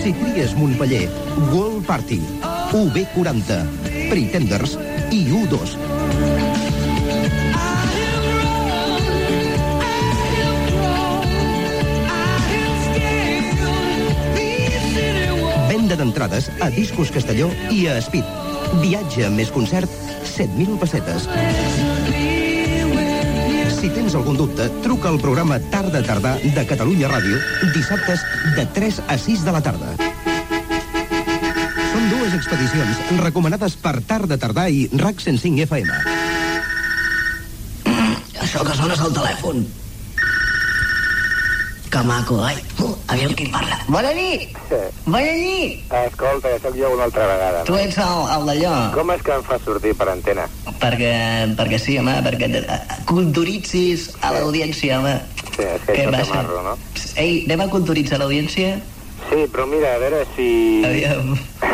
Si tries Montpeller, World Party, UB40, Pretenders i U2. Venda d'entrades a Discos Castelló i a Speed. Viatge més concert, 7.000 pessetes. Si tens algun dubte, truca al programa Tarda Tardà de Catalunya Ràdio, dissabtes de 3 a 6 de la tarda. Són dues expedicions recomanades per Tarda Tardà i RAC 105 FM. Això que sona és el telèfon. Que maco, ai. Aviam qui parla. Bona nit! Bona nit! Escolta, que sóc jo una altra vegada. Tu ets el d'allò. Com és que em fa sortir per antena? Perquè sí, home, perquè culturitzis a l'audiència, home. Sí, és que això t'amarro, no? Ei, anem a culturitzar l'audiència? Sí, però mira, a veure si... Aviam.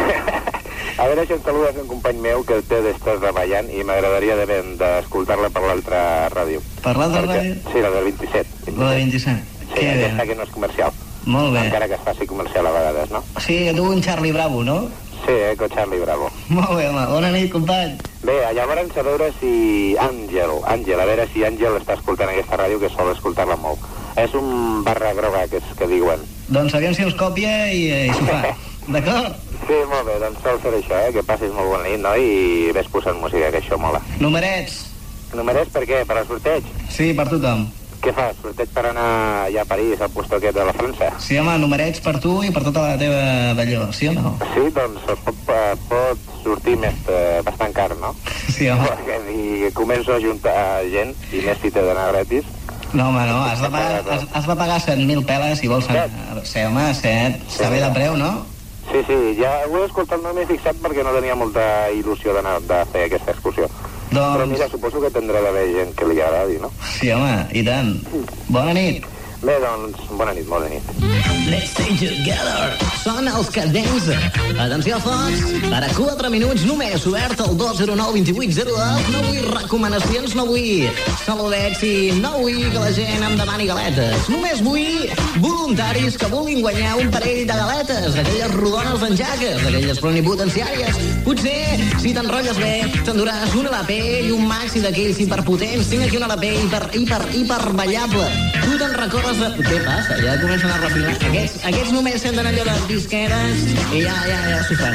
A veure si em saludes un company meu que té d'estar treballant i m'agradaria d'escoltar-la per l'altra ràdio. Per l'altra ràdio? Sí, la del 27. La del 27. Sí, aquesta que no és comercial. Molt bé. Encara que es faci comercial a vegades, no? Sí, tu un Charlie Bravo, no? Sí, Charlie Bravo. Molt bé, home. Bona nit, company. Bé, llavors a veure si Àngel, a veure si Àngel està escoltant aquesta ràdio, que sol escoltar-la molt. És un barra groga, que diuen. Doncs aviam si els còpia i s'ho fa. D'acord? Sí, molt bé, doncs sol fer això, que passis molt bona nit, no? I ves posant música, que això mola. Numerets. Numerets per què? Per al sorteig? Sí, per tothom. Què fas? Sorteig per anar allà a París, al puesto aquest de la França? Sí, home, numerets per tu i per tota la teva d'allò, sí o no? Sí, doncs pot sortir bastant car, no? Sí, home. Perquè si començo a juntar gent, i més si t'he d'anar gratis... No, home, no, has de pagar 7.000 peles si vols anar... Sí, home, 7, està bé de preu, no? Sí, ja ho he escoltat, no m'he fixat perquè no tenia molta il·lusió de fer aquesta excursió. Doncs... Però mira, suposo que tindrà d'haver gent que li agradi, no? Sí, home, i tant. Bona nit. Bé, doncs, bona nit, bona nit. Let's stay together. Són els Cadenza. Atenció, Fox. Per a 4 minuts només obert el 209-2802. No vull recomanacions, no vull saludets i no vull que la gent em demani galetes. Només vull voluntaris que vulguin guanyar un parell de galetes, d'aquelles rodones en jaques, d'aquelles plenipotenciàries. Potser, si t'enrotlles bé, t'enduràs una LP i un maxi d'aquells hiperpotents. Tinc aquí una LP hiperballable. Tu te'n recordes de... Què passa? Ja comencen a refilar. Aquests només senten allò de disqueres i ja s'ho fan,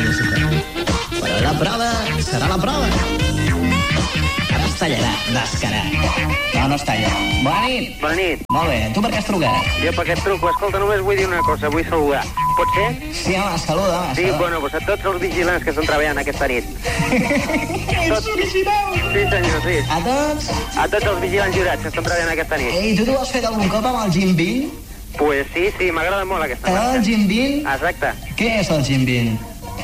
Però la prova serà la prova. Ara es tallarà, descarat. No es talla. Bona nit. Bona nit. Molt bé, tu per què has trucat? Jo per què et truco? Escolta, només vull dir una cosa, vull saludar. Pot ser? Sí, home, saluda. Sí, bueno, doncs a tots els vigilants que estan treballant aquesta nit. Els vigilants? Sí, senyor, sí. A tots? A tots els vigilants jurats que estan treballant aquesta nit. Ei, tu t'ho has fet algun cop amb el Jim Beam? Pues sí, m'agrada molt aquesta marca. El Jim Beam? Exacte. Què és el Jim Beam?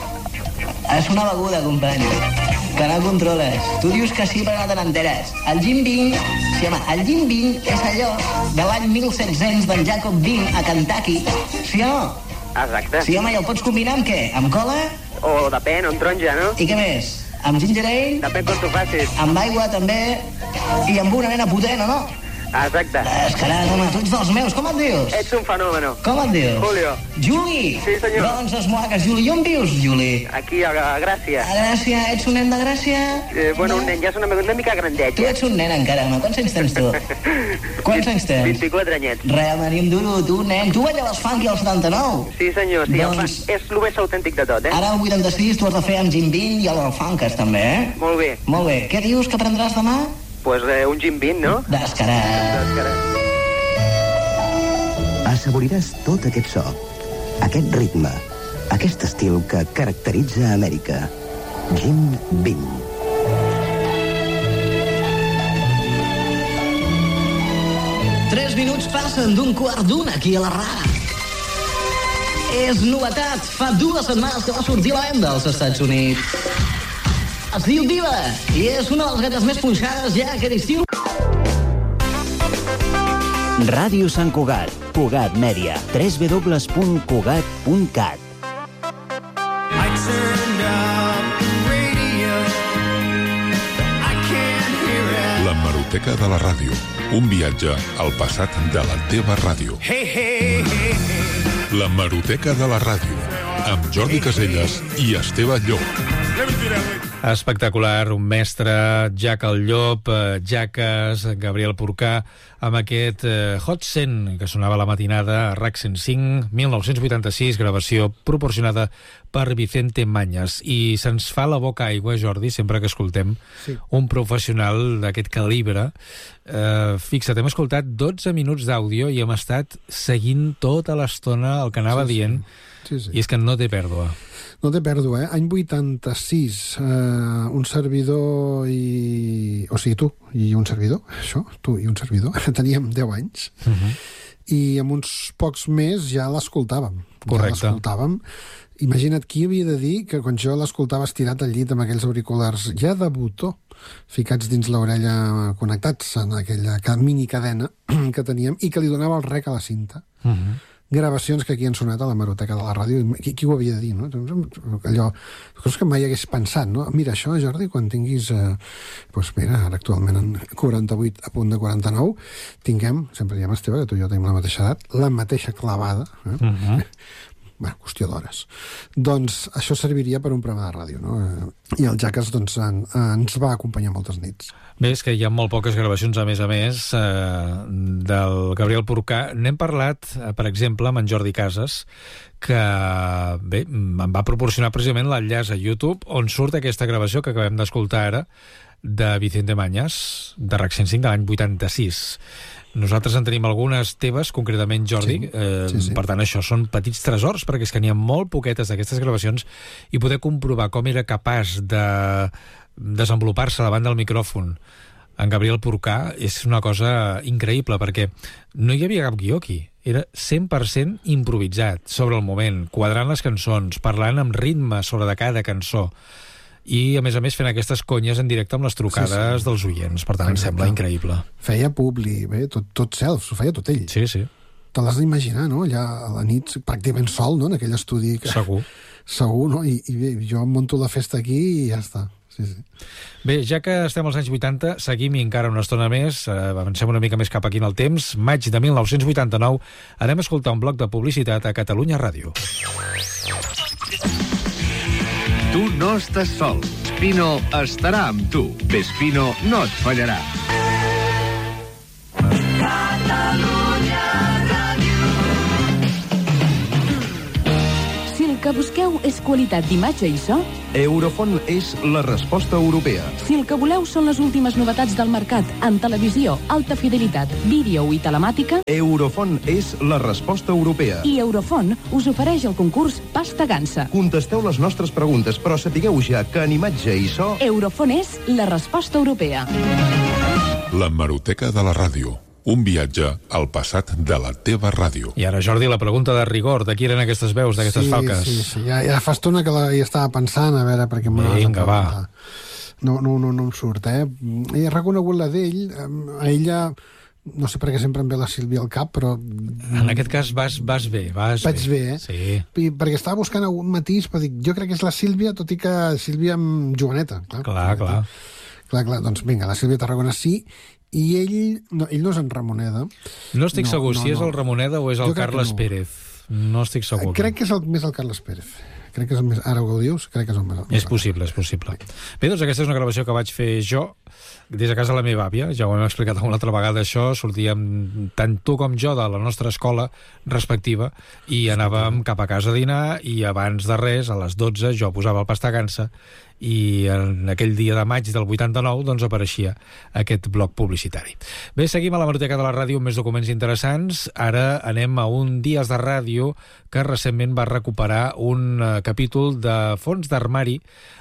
És una beguda, company, que no controles. Tu dius que sí, però no te n'enteres. El Jim Beam, sí, home, el Jim Beam és allò de l'any 1700 del Jacob Beam a Kentucky. Sí o no? Exacte. Sí, home, i el pots combinar amb què? Amb cola? O depèn, o amb taronja, no? I què més? Amb ginger ale? Depèn com t'ho facis. Amb aigua, també? I amb una nena potent, o no? Exacte. Descarat, home, tu ets dels meus. Com et dius? Ets un fenòmeno. Com et dius? Julio. Juli? Sí, senyor. Doncs esmoaques, Juli. I on vius, Juli? Aquí, a Gràcia. A Gràcia. Ets un nen de Gràcia? Bueno, no? un nen, ja és una mica grandet. Tu ets un nen encara, home. Quants anys tens tu? Quants anys tens? 24 anyets. Re, home, ni un duro, tu, nen. Tu ballaves funky al 79. Sí, senyor, sí. Doncs... És el més autèntic de tot, Ara al 86 tu has de fer amb Jim Beam i el funkes, també, Molt bé. Molt bé. Què dius que prendràs demà? Pues un Jim Beam, no? Descarat. Assaboriràs tot aquest so, aquest ritme, aquest estil que caracteritza Amèrica. Jim Beam. Tres minuts passen d'un quart d'una aquí a la RAC. És novetat. Fa 2 setmanes que va sortir a la venda als Estats Units. Es diu Diva i és una de les gates més punxades ja aquest estiu. Ràdio Sant Cugat, Cugat Mèdia, www.cugat.cat. L'hemeroteca de la ràdio. Un viatge al passat de la teva ràdio. L'hemeroteca de la ràdio. amb Jordi Casellas i Esteve Llop. Espectacular, un mestre, Jack el Llop, Jaques, Gabriel Porcà, amb aquest Hot 100 que sonava a la matinada a RAC 105, 1986, gravació proporcionada per Vicente Mañas. I se'ns fa la boca aigua, Jordi, sempre que escoltem un professional d'aquest calibre. Fixa't, hem escoltat 12 minuts d'àudio i hem estat seguint tota l'estona el que anava dient, i és que no té pèrdua. No té pèrdua, Any 86, un servidor i... O sigui, tu i un servidor, això, tu i un servidor, teníem 10 anys, i amb uns pocs més ja l'escoltàvem. Correcte. Ja l'escoltàvem. Imagina't qui havia de dir que quan jo l'escoltava estirat al llit amb aquells auriculars ja de botó, ficats dins l'orella, connectats en aquella mini cadena que teníem, i que li donava el rec a la cinta. Gravacions que aquí han sonat a la Hemeroteca de la Ràdio. Qui ho havia de dir, no? Allò, coses que mai hagués pensat, no? Mira, això, Jordi, quan tinguis... doncs mira, ara actualment en 48, a punt de 49, tinguem, sempre diem, Esteve, que tu i jo tenim la mateixa edat, la mateixa clavada, Bueno, qüestió d'hores. Doncs això serviria per un programa de ràdio, no? I el Jaques, doncs, ens va acompanyar moltes nits. Bé, és que hi ha molt poques gravacions, a més, del Gabriel Porcà. N'hem parlat, per exemple, amb en Jordi Casas, que, bé, em va proporcionar precisament l'enllaç a YouTube, on surt aquesta gravació que acabem d'escoltar ara, de Vicente Mañas, de RAC 105, de l'any 86. Nosaltres en tenim algunes teves, concretament Jordi, sí. Per tant això són petits tresors, perquè és que n'hi ha molt poquetes d'aquestes gravacions, i poder comprovar com era capaç de desenvolupar-se davant del micròfon en Gabriel Porcà és una cosa increïble, perquè no hi havia cap guió aquí, era 100% improvisat, sobre el moment, quadrant les cançons, parlant amb ritme sobre de cada cançó, i a més fent aquestes conyes en directe amb les trucades dels oients. Per tant, em sembla increïble. Feia publi, bé, tot self, ho feia tot ell. Sí. Te l'has d'imaginar, no? Allà a la nit, pràcticament sol, no?, en aquell estudi. Segur, no? I bé, jo em monto la festa aquí i ja està. Sí. Bé, ja que estem als anys 80, seguim encara una estona més, avancem una mica més cap aquí en el temps. Maig de 1989, anem a escoltar un bloc de publicitat a Catalunya Ràdio. Tu no estàs sol. Vespino estarà amb tu. Vespino no et fallarà. Catalunya Ràdio. Si el que busqueu és qualitat d'imatge i so, Eurofon és la resposta europea. Si el que voleu són les últimes novetats del mercat en televisió, alta fidelitat, vídeo i telemàtica, Eurofon és la resposta europea. I Eurofon us ofereix el concurs Pasta Gansa. Contesteu les nostres preguntes, però sapigueu ja que en imatge i so... Eurofon és la resposta europea. L'hemeroteca de la ràdio. Un viatge al passat de la teva ràdio. I ara, Jordi, la pregunta de rigor. De qui eren aquestes veus, d'aquestes falques? Sí. Ja fa estona que hi estava pensant, a veure, perquè m'ho has de preguntar. No em surt, He reconegut la d'ell. A ella, no sé per què sempre em ve la Sílvia al cap, però... En aquest cas vas bé. Vaig bé, Sí. Perquè estava buscant algun matís, però dic, jo crec que és la Sílvia, tot i que Sílvia amb Joaneta. Clar. Doncs vinga, la Sílvia Tarragona sí. I ell no és en Ramoneda. No estic segur si és el Ramoneda o és el Carles Pérez. No estic segur. Crec que és més el Carles Pérez. Crec que és el més... Ara que ho dius, crec que és el més... És possible. Bé, doncs aquesta és una gravació que vaig fer jo des de casa de la meva àvia. Ja ho hem explicat alguna altra vegada, això. Sortíem tant tu com jo de la nostra escola respectiva i anàvem cap a casa a dinar, i abans de res, a les 12, jo posava el Pasta Gansa, i en aquell dia de maig del 89 doncs apareixia aquest bloc publicitari. Bé, seguim a l'hemeroteca de la ràdio amb més documents interessants. Ara anem a un Dies de Ràdio que recentment va recuperar un capítol de fons d'armari.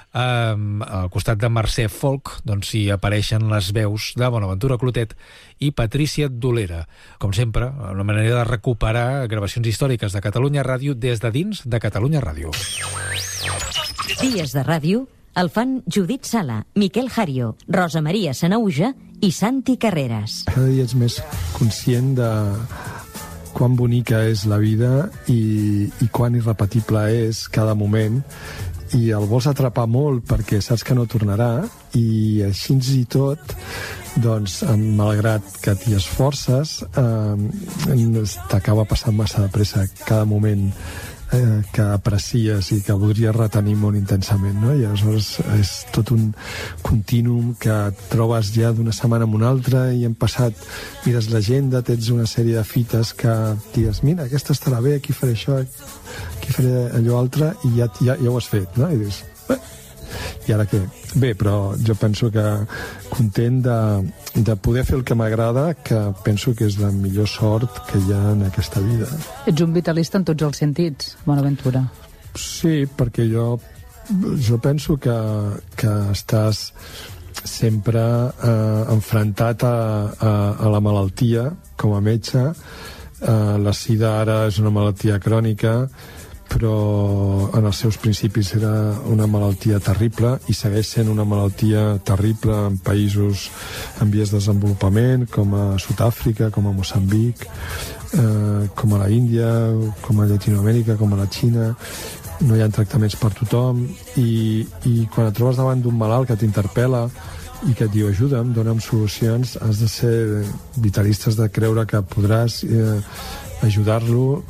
Al costat de Mercè Folk doncs hi apareixen les veus de Bonaventura Clotet i Patrícia Dolera. Com sempre, una manera de recuperar gravacions històriques de Catalunya Ràdio des de dins de Catalunya Ràdio. Dies de Ràdio el fan Judit Sala, Miquel Jario, Rosa Maria Sanauja i Santi Carreras. Cada dia ets més conscient de quan bonica és la vida i quan irrepetible és cada moment, i el vols atrapar molt perquè saps que no tornarà, i així i tot, doncs, malgrat que t'hi esforces, t'acaba passant massa de pressa cada moment que aprecies i que voldries retenir molt intensament, no? I aleshores és tot un contínuum que et trobes ja d'una setmana en una altra i hem passat, mires l'agenda, tens una sèrie de fites que digues, mira, aquesta estarà bé, aquí faré això, aquí faré allò altre, i ja ho has fet, no? I dius, i ara què? Bé, però jo penso que content de poder fer el que m'agrada, que penso que és la millor sort que hi ha en aquesta vida. Ets un vitalista en tots els sentits, Bonaventura. Sí, perquè jo penso que estàs sempre enfrontat a la malaltia com a metge. La sida ara és una malaltia crònica, però en els seus principis era una malaltia terrible i segueix sent una malaltia terrible en països en vies de desenvolupament, com a Sud-àfrica, com a Moçambic, com a la Índia, com a Llatinoamèrica, com a la Xina. No hi ha tractaments per tothom i quan et trobes davant d'un malalt que t'interpel·la i que et diu ajuda'm, dona'm solucions, has de ser vitalistes de creure que podràs ajudar-lo,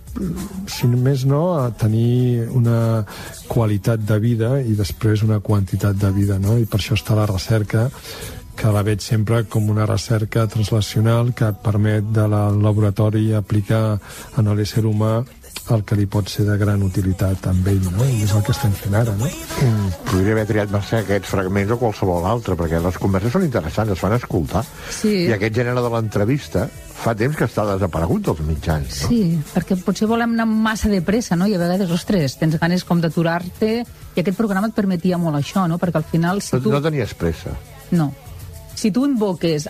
si més no, a tenir una qualitat de vida i després una quantitat de vida, no? I per això està la recerca, que la veig sempre com una recerca translacional que et permet de laboratori aplicar en l'ésser humà el que li pot ser de gran utilitat amb ell, no? I és el que estem fent ara, no? Podria haver triat Mercè aquests fragments o qualsevol altre, perquè les converses són interessants, es fan escoltar. Sí. I aquest gènere de l'entrevista fa temps que està desaparegut dels mitjans, no? Sí, perquè potser volem anar massa de pressa, no? I a vegades, ostres, tens ganes com d'aturar-te, i aquest programa et permetia molt això, no? Perquè al final, si tu... No tenies pressa. No. Si tu invoques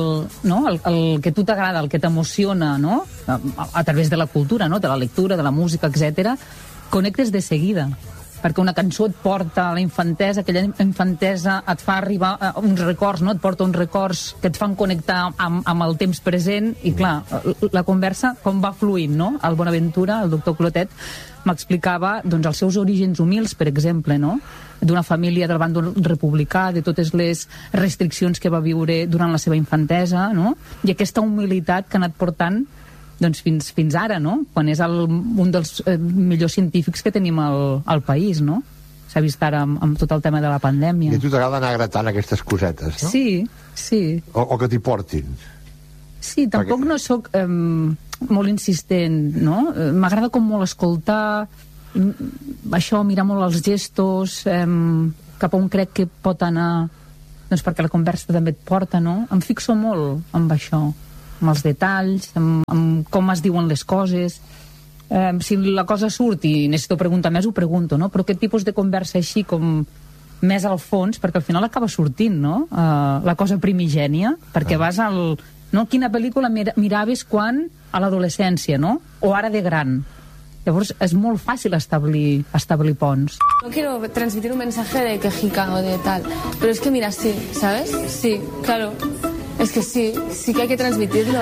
el que tu t'agrada, el que t'emociona, no? A través de la cultura, no? De la lectura, de la música, etc., connectes de seguida. Perquè una cançó et porta a la infantesa, aquella infantesa et fa arribar uns records, no? Et porta uns records que et fan connectar amb el temps present, i clar, la conversa com va fluint, no? El Bonaventura, el doctor Clotet, m'explicava doncs, els seus orígens humils, per exemple, no? D'una família del bàndol republicà, de totes les restriccions que va viure durant la seva infantesa, no? I aquesta humilitat que ha anat portant doncs fins ara, no? Quan és un dels millors científics que tenim al país, no? S'ha vist ara amb tot el tema de la pandèmia. I a tu t'agrada anar gratant aquestes cosetes, no? Sí, sí. O que t'hi portin. Sí, tampoc no sóc molt insistent, no? M'agrada com molt escoltar, això, mirar molt els gestos, cap a on crec que pot anar, doncs perquè la conversa també et porta, no? Em fixo molt amb això, amb els detalls, amb com es diuen les coses. Si la cosa surt i necessito preguntar més, ho pregunto, no? Però aquest tipus de conversa així com més al fons, perquè al final acaba sortint, no? La cosa primigènia, perquè vas al... No? Quina pel·lícula miraves quan a l'adolescència, no? O ara de gran. Llavors és molt fàcil establir ponts. No quiero transmitir un mensaje de quejica o de tal, pero es que mira, sí, ¿sabes? Sí, claro. Es que sí que hay que transmitirlo.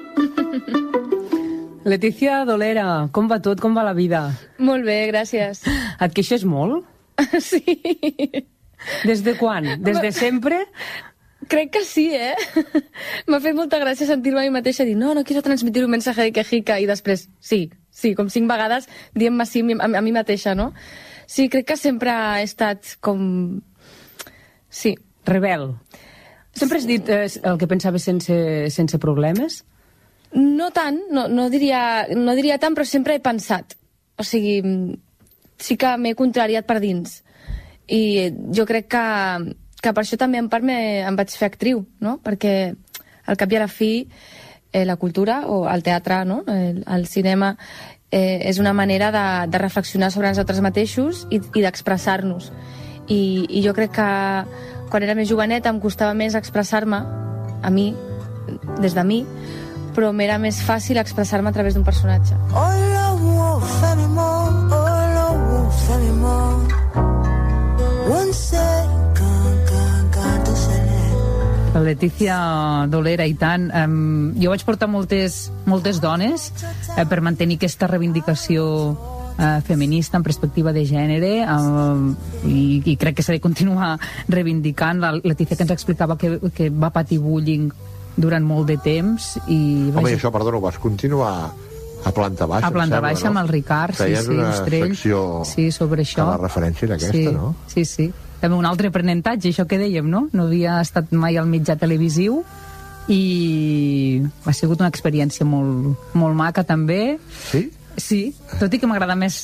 Leticia Dolera, com va tot? Com va la vida? Molt bé, gràcies. Et queixes molt? Sí. Des de quan? Des de sempre? Crec que sí, eh? M'ha fet molta gràcia sentir-me a mi mateixa dir no quiero transmitir un mensaje de quejica i després sí, com 5 vegades dient-me sí a mi mateixa, no? Sí, crec que sempre he estat com... Sí. Rebel. Sempre has dit el que pensaves sense problemes? No tant, no diria tant, però sempre he pensat. O sigui, sí que m'he contrariat per dins. I jo crec que per això també en part em vaig fer actriu, no? Perquè al cap i a la fi la cultura o el teatre, no? El cinema és una manera de reflexionar sobre nosaltres mateixos i d'expressar-nos. I jo crec que quan era més joveneta em costava més expressar-me a mi, des de mi, però m'era més fàcil expressar-me a través d'un personatge. La Leticia Dolera, i tant. Jo vaig portar moltes dones per mantenir aquesta reivindicació feminista en perspectiva de gènere, i crec que s'ha de continuar reivindicant. La Leticia que ens explicava que va patir bullying durant molt de temps. Home, i això, perdona, ho vas continuar a planta baixa, a planta baixa, amb el Ricard, feies una secció sobre això. que la referència era aquesta, no? Sí. També un altre aprenentatge, això que dèiem, no? No havia estat mai al mitjà televisiu i ha sigut una experiència molt, molt maca, també. Sí? Sí, tot i que m'agrada més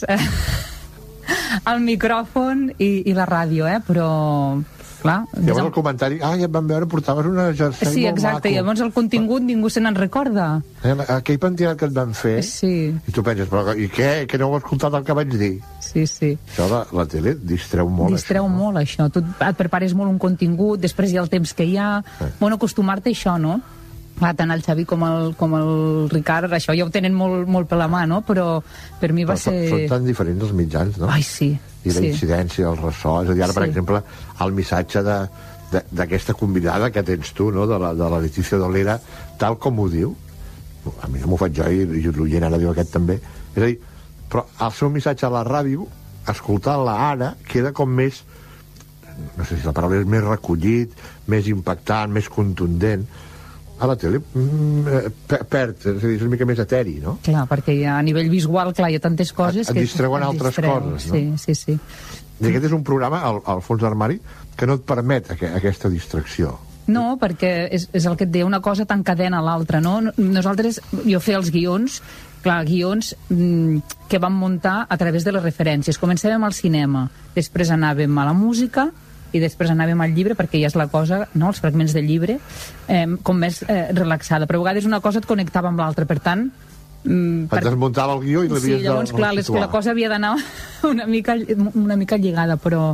el micròfon i la ràdio, però... Clar, llavors el comentari, ja et van veure, portaves una jersei sí, molt exacte, maco. Llavors el contingut ningú se n'en recorda. Aquell pentinat que et van fer, i tu penses, però i què? Que no heu escoltat el que vaig dir? Sí. Això, la tele distreu molt. Distreu molt, això. Tu et prepares molt un contingut, després hi ha el temps que hi ha... Bueno, acostumar-te a això, no? Tant el Xavi com el Ricard, això ja ho tenen molt per la mà, no? Però per mi va ser... Són tan diferents els mitjans, no? Ai, sí. I la incidència, el ressò... És a dir, ara, per exemple, el missatge d'aquesta convidada que tens tu, no?, de la Letícia Dolera, tal com ho diu, a mi no m'ho faig jo, i l'oient ara diu aquest també, és a dir, però el seu missatge a la ràdio, escoltant-la ara, queda com més... No sé si la paraula és més recollit, més impactant, més contundent... A la tele perd, és a dir, és una mica més eteri, no? Clar, perquè a nivell visual, clar, hi ha tantes coses et distreuen altres coses, no? Sí. I aquest és un programa, al fons d'armari, que no et permet aquesta distracció. No, perquè és el que et deia, una cosa t'encadena a l'altra, no? Nosaltres, jo feia els guions, clar, guions que vam muntar a través de les referències. Començàvem al cinema, després anàvem a la música, i després anàvem al llibre, perquè ja és la cosa, no?, els fragments del llibre, com més relaxada. Però a vegades una cosa et connectava amb l'altra, per tant... Et desmuntava el guió i l'havies de... Sí, llavors, clar, la cosa havia d'anar una mica lligada, però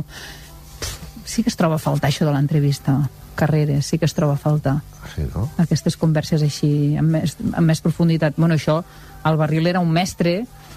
sí que es troba a faltar això de l'entrevista, Carreras, sí que es troba a faltar. Sí, no? Aquestes converses així, amb més profunditat. Bueno, això, el Barril era un mestre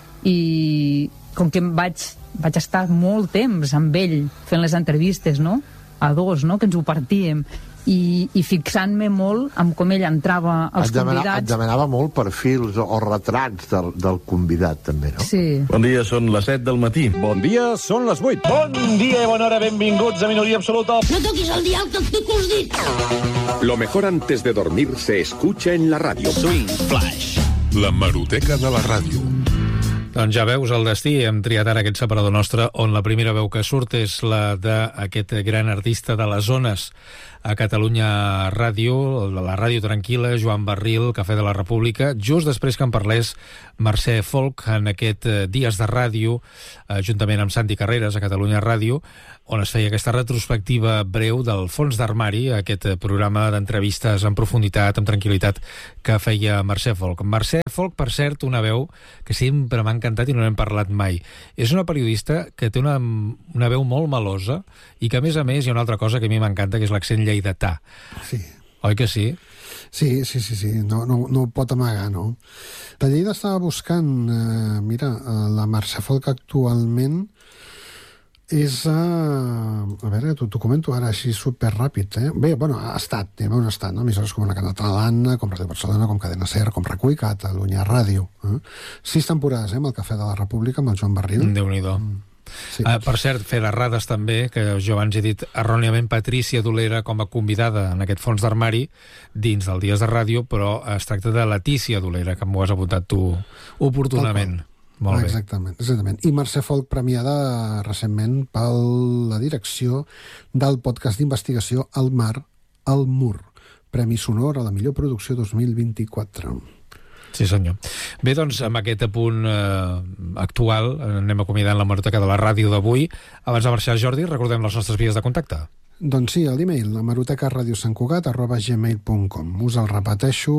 i com que vaig estar molt temps amb ell fent les entrevistes, no?, a dos, no?, que ens ho partíem, i fixant-me molt amb com ell entrava als convidats. Et demanava molt perfils o retrats del convidat, també, no? Sí. Bon dia, són les 7 del matí. Bon dia, són les 8. Bon dia i bona hora, benvinguts a Minoria Absoluta. No toquis el dial, que et pico els dits. Lo mejor antes de dormir se escucha en la radio. Swing Flash. La hemeroteca de la ràdio. Doncs ja veus el destí, hem triat ara aquest separador nostre on la primera veu que surt és la d'aquest gran artista de les zones a Catalunya Ràdio, la ràdio tranquil·la, Joan Barril, Cafè de la República, just després que en parlés Mercè Folk en aquest Dies de Ràdio, juntament amb Santi Carreras a Catalunya Ràdio, on es feia aquesta retrospectiva breu del Fons d'Armari, aquest programa d'entrevistes en profunditat, amb tranquil·litat, que feia Mercè Folk. Mercè Folk, per cert, una veu que sempre m'ha encantat i no n'hem parlat mai. És una periodista que té una veu molt melosa i que, a més, hi ha una altra cosa que a mi m'encanta, que és l'accent lleidatà. Sí. Oi que sí? Sí. No ho pot amagar, no? De Lleida estava buscant, la Mercè Folk actualment és... a veure, t'ho comento ara així superràpid, Bé, bueno, ha estat, no? Emissores com la Canal Catalana, com Ràdio Barcelona, com Cadena Ser, com RAC1 i Catalunya Ràdio. 6 temporades, amb el Cafè de la República, amb el Joan Barril. Déu-n'hi-do. Sí. Per cert, fer d'errades també, que jo abans he dit erròniament Patricia Dolera com a convidada en aquest Fons d'Armari dins del Dies de Ràdio, però es tracta de Letícia Dolera, que m'ho has apuntat tu oportunament. Molt bé. Exactament. I Mercè Folk premiada recentment per la direcció del podcast d'investigació El Mar, al Mur, Premi Sonor a la millor producció 2024. Sí, senyor. Bé, doncs, amb aquest apunt actual anem acomiadant la hemeroteca de la ràdio d'avui. Abans de marxar, Jordi, recordem les nostres vies de contacte. Doncs sí, l'e-mail, hemerotecaradiosantcugat@gmail.com. Us el repeteixo,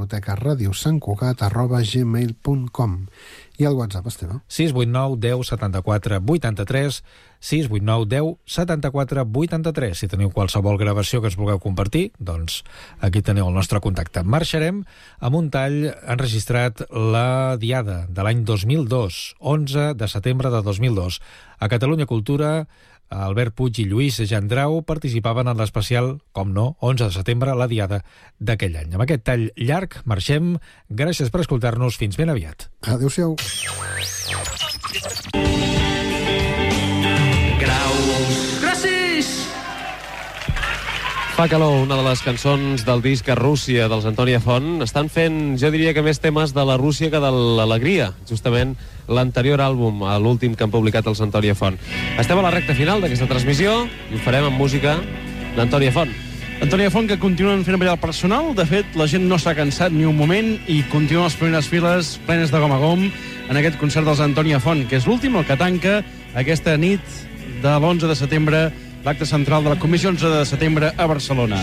hemerotecaradiosantcugat@gmail.com. I el WhatsApp, Esteve? 689 10 74 83, 689 10 74 83. Si teniu qualsevol gravació que ens vulgueu compartir, doncs aquí teniu el nostre contacte. Marxarem amb un tall enregistrat la Diada de l'any 2002, 11 de setembre de 2002. A Catalunya Cultura, Albert Puig i Lluís Gendrau participaven en l'especial, com no, 11 de setembre, la Diada d'aquell any. Amb aquest tall llarg marxem. Gràcies per escoltar-nos. Fins ben aviat. Adéu-siau. Grau. Gràcies! Fa calor, una de les cançons del disc A Rússia dels Antònia Font. Estan fent, jo diria que més temes de la Rússia que de l'alegria, justament l'anterior àlbum, l'últim que han publicat els Antònia Font. Estem a la recta final d'aquesta transmissió i ho farem amb música d'Antònia Font. Antònia Font, que continuen fent ballar el personal. De fet, la gent no s'ha cansat ni un moment i continuen les primeres files plenes de gom a gom en aquest concert dels Antònia Font, que és l'últim, el que tanca aquesta nit de l'11 de setembre, l'acte central de la Comissió 11 de setembre a Barcelona.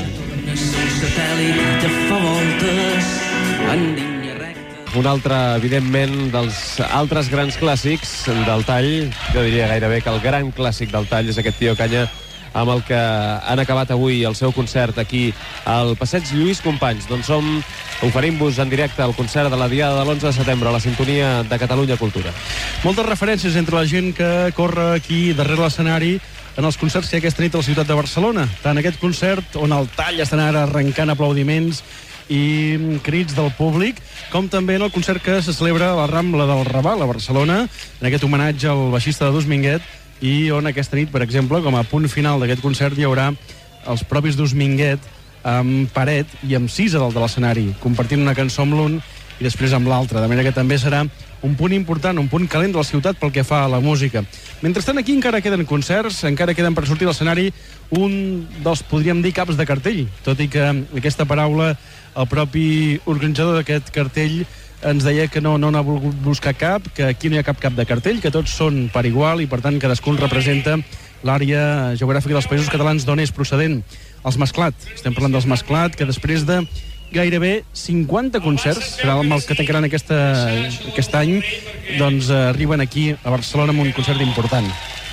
Un altre, evidentment, dels altres grans clàssics del Tall, jo diria gairebé que el gran clàssic del Tall és aquest Tio Canya, amb el que han acabat avui el seu concert aquí al Passeig Lluís Companys. Doncs oferim-vos en directe el concert de la Diada de l'11 de setembre a la sintonia de Catalunya Cultura. Moltes referències entre la gent que corre aquí darrere l'escenari en els concerts que hi ha aquesta nit a la ciutat de Barcelona. Tant aquest concert on el Tall estan ara arrencant aplaudiments i crits del públic, com també en el concert que se celebra a la Rambla del Raval a Barcelona, en aquest homenatge al baixista de Dus Minguet, i on aquesta nit, per exemple, com a punt final d'aquest concert, hi haurà els propis Dus Minguet amb Paret i amb Cisa dalt de l'escenari, compartint una cançó amb l'un i després amb l'altre, de manera que també serà un punt important, un punt calent de la ciutat pel que fa a la música. Mentrestant, aquí encara queden concerts, encara queden per sortir a l'escenari un dels, podríem dir, caps de cartell, tot i que aquesta paraula el propi organitzador d'aquest cartell ens deia que no n'ha volgut buscar cap, que aquí no hi ha cap de cartell, que tots són per igual i, per tant, cadascun representa l'àrea geogràfica dels països catalans d'on és procedent. Els Mesclat, estem parlant dels Mesclat, que després de gairebé 50 concerts, serà el que tancaran aquest any, doncs arriben aquí a Barcelona amb un concert important.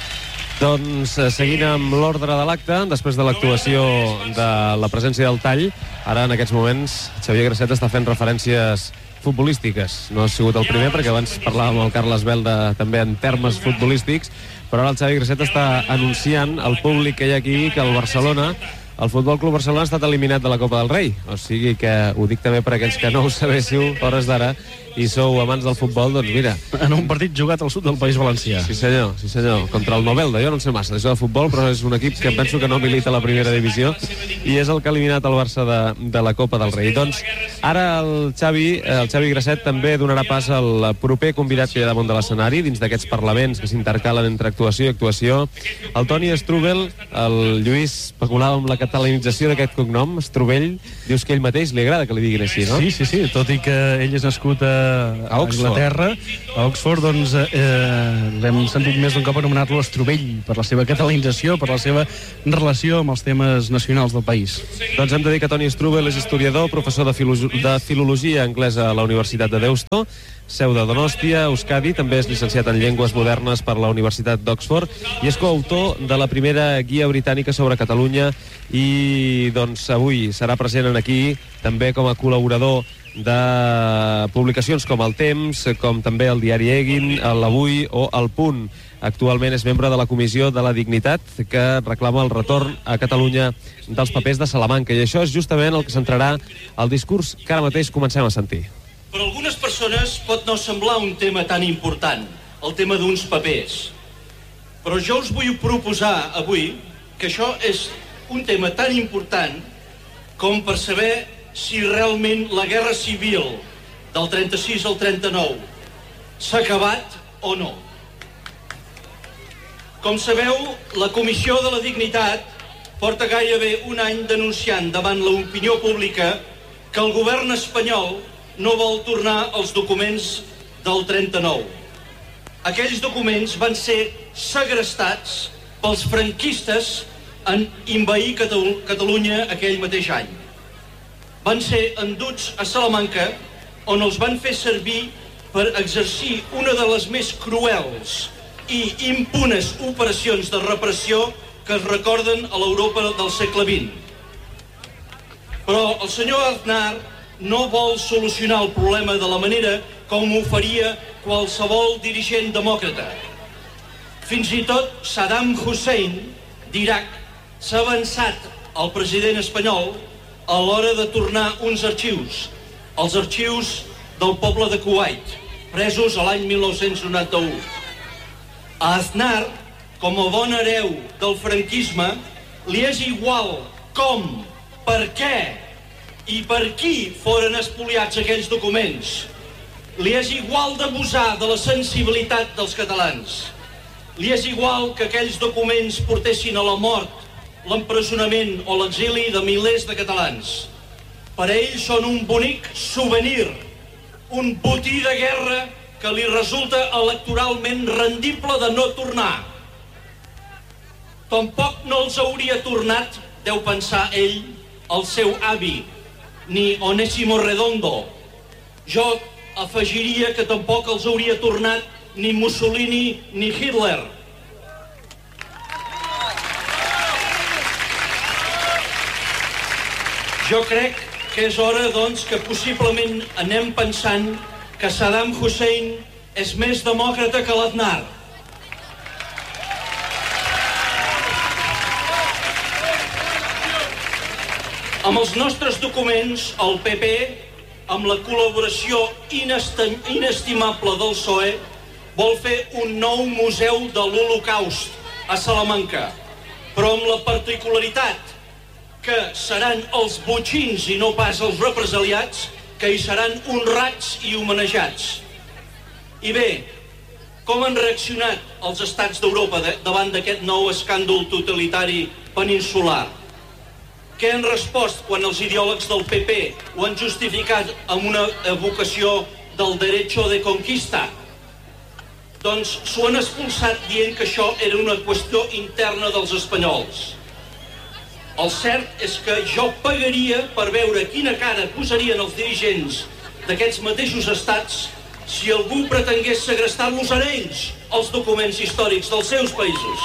Doncs seguint amb l'ordre de l'acte, després de l'actuació de la presència del Tall, ara en aquests moments Xavier Grasset està fent referències futbolístiques. No ha sigut el primer, perquè abans parlàvem amb el Carles Belda també en termes futbolístics, però ara el Xavi Grasset està anunciant al públic que hi ha aquí que el Barcelona, el Futbol Club Barcelona, ha estat eliminat de la Copa del Rei. O sigui que ho dic també per aquells que no ho sabéssiu a hores d'ara i sou amants del futbol, doncs mira. En un partit jugat al sud del País Valencià. Sí senyor, contra el Novelda. Jo no en sé massa d'això de futbol, però és un equip que penso que no milita a la primera divisió i és el que ha eliminat el Barça de la Copa del Rei. Doncs ara el Xavi Grasset també donarà pas al proper convidat que hi ha damunt de l'escenari, dins d'aquests parlaments que s'intercalen entre actuació i actuació. El Toni Strubell, el Lluís especulava amb la catalanització d'aquest cognom, Strubell, dius que ell mateix li agrada que li diguin així, no? Sí, tot i que ell és nascut a Anglaterra, a Oxford, doncs l'hem sentit més d'un cop anomenar-lo Strubell per la seva catalanització, per la seva relació amb els temes nacionals del país. Doncs hem de dir que Toni Strubell és historiador, professor de filologia anglesa a la Universitat de Deusto, seu de Donòstia, Euskadi, també és llicenciat en Llengües Modernes per la Universitat d'Oxford i és coautor de la primera guia britànica sobre Catalunya i doncs avui serà present aquí també com a col·laborador de publicacions com El Temps, com també el diari Egin, l'Avui o El Punt. Actualment és membre de la Comissió de la Dignitat, que reclama el retorn a Catalunya dels papers de Salamanca, i això és justament el que centrarà el discurs que ara mateix comencem a sentir. Per algunes persones pot no semblar un tema tan important, el tema d'uns papers. Però jo us vull proposar avui que això és un tema tan important com per saber si realment la guerra civil del 36 al 39 s'ha acabat o no. Com sabeu, la Comissió de la Dignitat porta gairebé un any denunciant davant l'opinió pública que el govern espanyol no vol tornar als documents del 39. Aquells documents van ser segrestats pels franquistes en envair Catalunya aquell mateix any. Van ser enduts a Salamanca, on els van fer servir per exercir una de les més cruels i impunes operacions de repressió que es recorden a l'Europa del segle XX. Però el senyor Aznar no vol solucionar el problema de la manera com ho faria qualsevol dirigent demòcrata. Fins i tot Saddam Hussein d'Iraq s'ha avançat al president espanyol a l'hora de tornar uns arxius, els arxius del poble de Kuwait, presos a l'any 1991. A Aznar, com a bon hereu del franquisme, li és igual com, per què i per qui foren espoliats aquells documents. Li és igual d'abusar de la sensibilitat dels catalans. Li és igual que aquells documents portessin a la mort, l'empresonament o l'exili de milers de catalans. Per a ells són un bonic souvenir, un botí de guerra que li resulta electoralment rendible de no tornar. Tampoc no els hauria tornat, deu pensar ell, el seu avi, ni Onésimo Redondo. Jo afegiria que tampoc els hauria tornat ni Mussolini ni Hitler. Jo crec que és hora, doncs, que possiblement anem pensant que Saddam Hussein és més demòcrata que l'Aznar. Amb els nostres documents, el PP, amb la col·laboració inestimable del PSOE, vol fer un nou museu de l'Holocaust a Salamanca, però amb la particularitat que seran els botxins i no pas els represaliats que hi seran honrats i homenejats. I bé, com han reaccionat els estats d'Europa davant d'aquest nou escàndol totalitari peninsular? Què han respost quan els ideòlegs del PP ho han justificat amb una evocació del derecho de conquista? Doncs s'ho han expulsat dient que això era una qüestió interna dels espanyols. El cert és que jo pagaria per veure quina cara posarien els dirigents d'aquests mateixos estats si algú pretengués segrestar-los a ells els documents històrics dels seus països.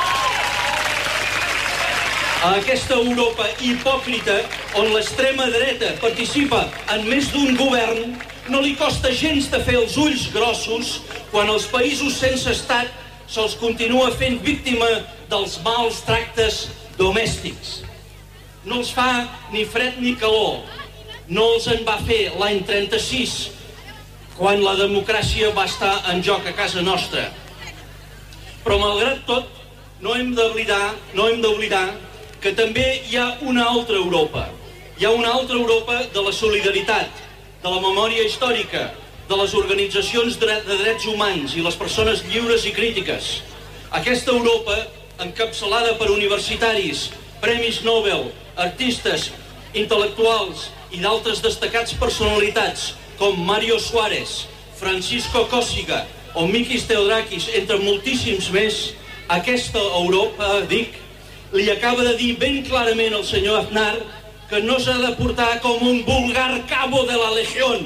A aquesta Europa hipòcrita, on l'extrema dreta participa en més d'un govern, no li costa gens de fer els ulls grossos quan als països sense estat se'ls continua fent víctima dels mals tractes domèstics. No els fa ni fred ni calor. No els en va fer l'any 36, quan la democràcia va estar en joc a casa nostra. Però malgrat tot, no hem d'oblidar que també hi ha una altra Europa. Hi ha una altra Europa de la solidaritat, de la memòria històrica, de les organitzacions de drets humans i les persones lliures i crítiques. Aquesta Europa, encapçalada per universitaris, premis Nobel, artistes, intel·lectuals i d'altres destacats personalitats com Mario Suárez, Francisco Cósiga o Mikis Theodorakis, entre moltíssims més, aquesta Europa, dic, li acaba de dir ben clarament al senyor Aznar que no s'ha de portar com un vulgar cabo de la Legión.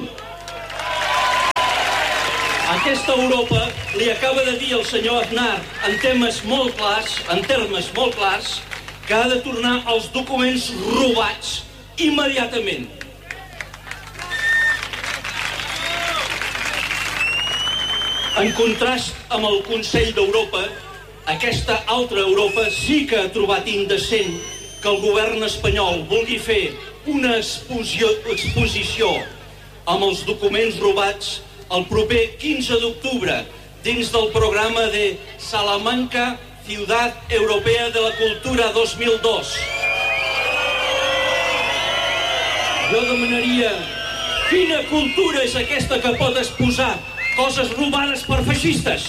Aquesta Europa li acaba de dir al senyor Aznar en termes molt clars, que ha de tornar els documents robats immediatament. En contrast amb el Consell d'Europa, aquesta altra Europa sí que ha trobat indecent que el govern espanyol vulgui fer una exposició amb els documents robats el proper 15 d'octubre dins del programa de Salamanca Ciudad Europea de la Cultura 2002. Jo demanaria, quina cultura és aquesta que pot exposar coses robades per feixistes?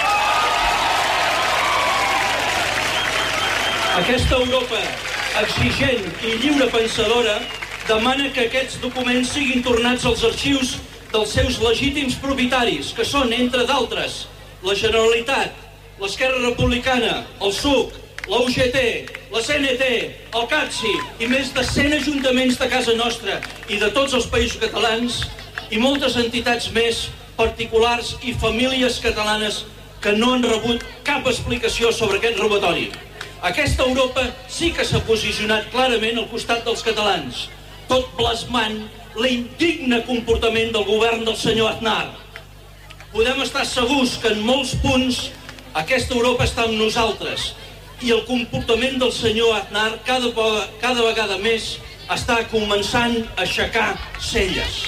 Aquesta Europa exigent i lliure pensadora demana que aquests documents siguin tornats als arxius dels seus legítims propietaris, que són, entre d'altres, la Generalitat, l'Esquerra Republicana, el SUC, la UGT, la CNT, el CAPSI i més de 100 ajuntaments de casa nostra i de tots els països catalans i moltes entitats més, particulars i famílies catalanes que no han rebut cap explicació sobre aquest robatori. Aquesta Europa sí que s'ha posicionat clarament al costat dels catalans, tot blasmant l'indigne comportament del govern del senyor Aznar. Podem estar segurs que en molts punts aquesta Europa està amb nosaltres i el comportament del senyor Aznar cada vegada més està començant a aixecar celles.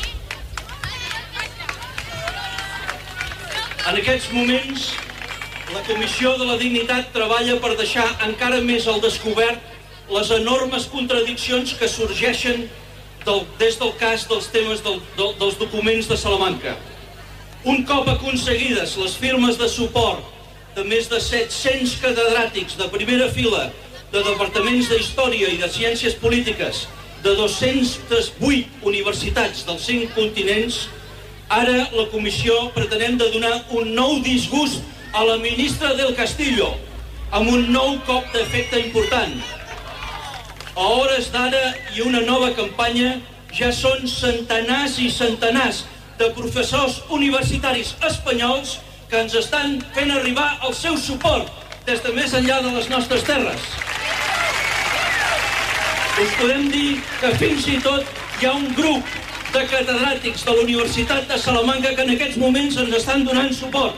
En aquests moments, la Comissió de la Dignitat treballa per deixar encara més al descobert les enormes contradiccions que sorgeixen des del cas dels temes dels documents de Salamanca. Un cop aconseguides les firmes de suport de més de 700 catedràtics de primera fila de departaments d'Història i de Ciències Polítiques de 208 universitats dels 5 continents, ara la comissió pretenem de donar un nou disgust a la ministra del Castillo, amb un nou cop d'efecte important. A hores d'ara i una nova campanya ja són centenars i centenars de professors universitaris espanyols que ens estan fent arribar el seu suport des de més enllà de les nostres terres. Us podem dir que fins i tot hi ha un grup de catedràtics de la Universitat de Salamanca que en aquests moments ens estan donant suport.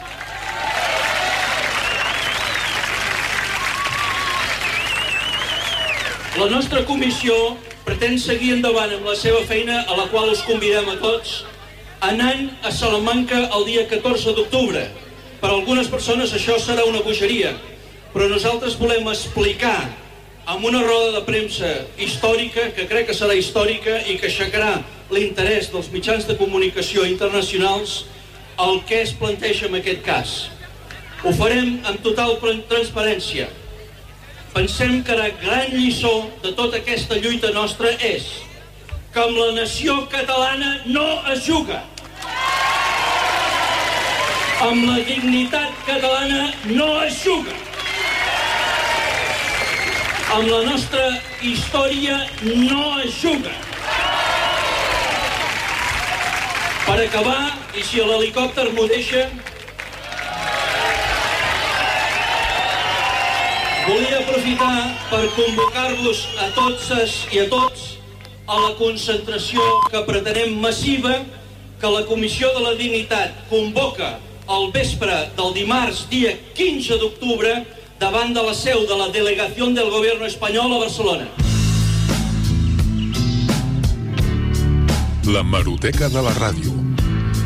La nostra comissió pretén seguir endavant amb la seva feina, a la qual us convidem a tots, anant a Salamanca el dia 14 d'octubre. Per a algunes persones això serà una bogeria, però nosaltres volem explicar amb una roda de premsa històrica, que crec que serà històrica i que aixecarà l'interès dels mitjans de comunicació internacionals, el que es planteja en aquest cas. Ho farem amb total transparència. Pensem que la gran lliçó de tota aquesta lluita nostra és que amb la nació catalana no es juga. Amb la dignitat catalana no es juga. Amb la nostra història no es juga. Per acabar, i si l'helicòpter m'ho deixa, volia aprofitar per convocar-vos a totes i a tots a la concentració que pretenem massiva que la Comissió de la Dignitat convoca al vespre del dimarts, dia 15 d'octubre, davant de la seu de la Delegació del Govern espanyol a Barcelona. La Hemeroteca de la Ràdio.